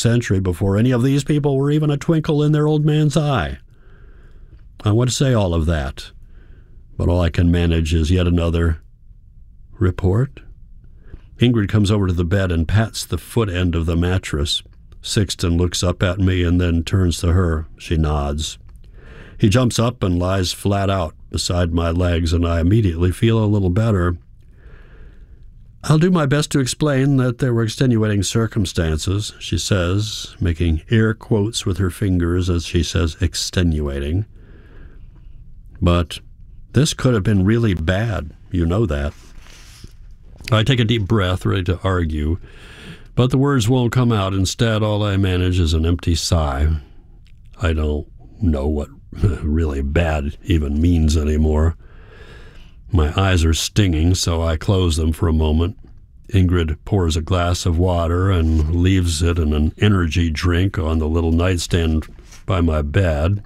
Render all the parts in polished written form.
century before any of these people were even a twinkle in their old man's eye. I want to say all of that, but all I can manage is yet another report. Ingrid comes over to the bed and pats the foot end of the mattress. Sixton looks up at me and then turns to her. She nods. He jumps up and lies flat out beside my legs, and I immediately feel a little better. I'll do my best to explain that there were extenuating circumstances, she says, making air quotes with her fingers as she says extenuating. But this could have been really bad, you know that. I take a deep breath, ready to argue, but the words won't come out. Instead, all I manage is an empty sigh. I don't know what really bad even means anymore. My eyes are stinging, so I close them for a moment. Ingrid pours a glass of water and leaves it in an energy drink on the little nightstand by my bed.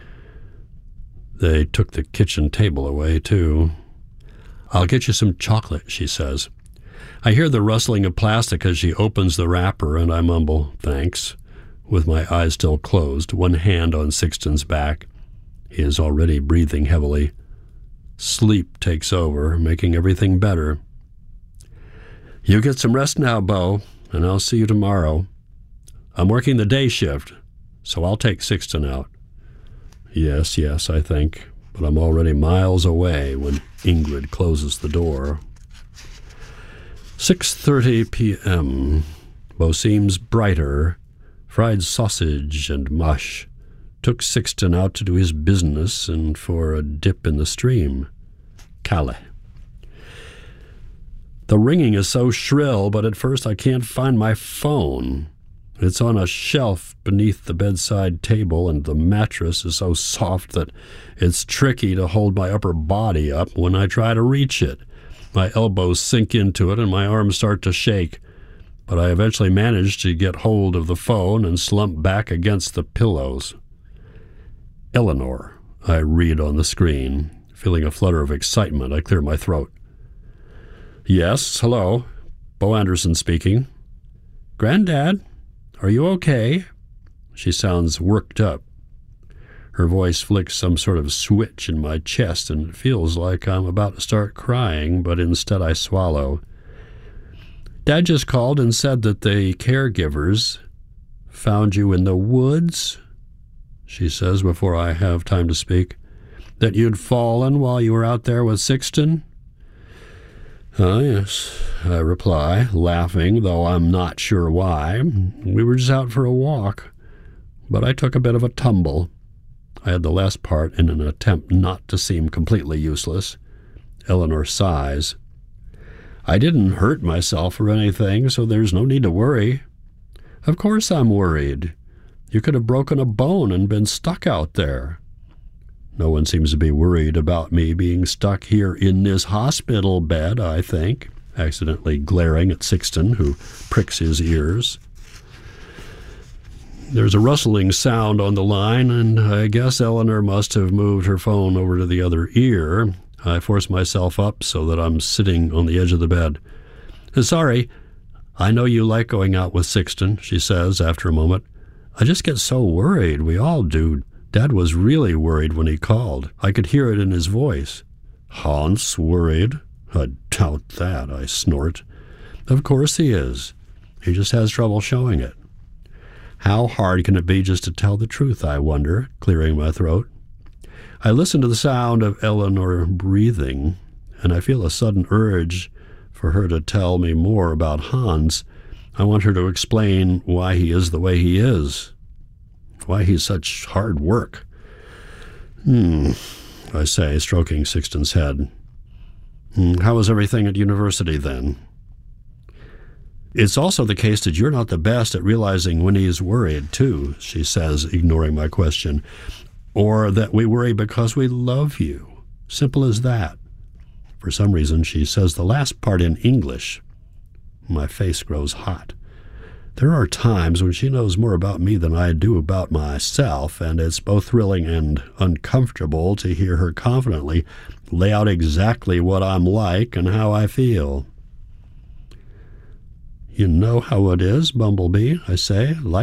They took the kitchen table away, too. I'll get you some chocolate, she says. I hear the rustling of plastic as she opens the wrapper, and I mumble, thanks, with my eyes still closed, one hand on Sixton's back. He is already breathing heavily. Sleep takes over, making everything better. You get some rest now, Bo, and I'll see you tomorrow. I'm working the day shift, so I'll take Sixton out. Yes, I think, but I'm already miles away when Ingrid closes the door. 6:30 p.m. Bo seems brighter. Fried sausage and mush. Took Sixton out to do his business and for a dip in the stream. Calais. The ringing is so shrill, but at first I can't find my phone. It's on a shelf beneath the bedside table, and the mattress is so soft that it's tricky to hold my upper body up when I try to reach it. My elbows sink into it and my arms start to shake, but I eventually manage to get hold of the phone and slump back against the pillows. Eleanor, I read on the screen. Feeling a flutter of excitement, I clear my throat. Yes, hello. Bo Anderson speaking. Granddad, are you okay? She sounds worked up. Her voice flicks some sort of switch in my chest, and it feels like I'm about to start crying, but instead I swallow. Dad just called and said that the caregivers found you in the woods, she says before I have time to speak. That you'd fallen while you were out there with Sixton? Yes, I reply, laughing, though I'm not sure why. We were just out for a walk, but I took a bit of a tumble. I had the last part in an attempt not to seem completely useless. Eleanor sighs. I didn't hurt myself or anything, so there's no need to worry. Of course I'm worried. You could have broken a bone and been stuck out there. No one seems to be worried about me being stuck here in this hospital bed, I think, accidentally glaring at Sixton, who pricks his ears. There's a rustling sound on the line, and I guess Eleanor must have moved her phone over to the other ear. I force myself up so that I'm sitting on the edge of the bed. Sorry, I know you like going out with Sixton, she says after a moment. I just get so worried. We all do. Dad was really worried when he called. I could hear it in his voice. Hans worried? I doubt that, I snort. Of course he is. He just has trouble showing it. How hard can it be just to tell the truth, I wonder, clearing my throat. I listen to the sound of Eleanor breathing, and I feel a sudden urge for her to tell me more about Hans. I want her to explain why he is the way he is. Why he's such hard work. I say, stroking Sixton's head. How is everything at university, then? It's also the case that you're not the best at realizing when he's worried, too, she says, ignoring my question. Or that we worry because we love you. Simple as that. For some reason, she says the last part in English. My face grows hot. There are times when she knows more about me than I do about myself, and it's both thrilling and uncomfortable to hear her confidently lay out exactly what I'm like and how I feel. You know how it is, Bumblebee, I say,